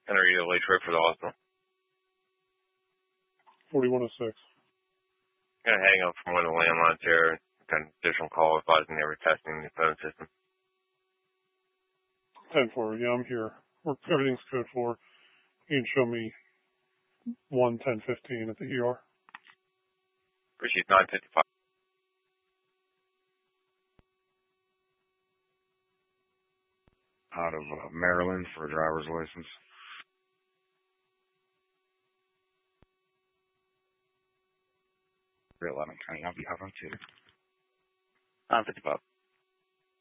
Enter you late trip for the hospital. 4106. Gonna hang up from one of the landlines here. Got an additional call advising they were testing the phone system. 10-4, yeah, I'm here. Everything's code 4. You can show me 1-10-15 at the ER. Appreciate 955. Out of Maryland for a driver's license. Loudoun County, I'll be having 2. 955.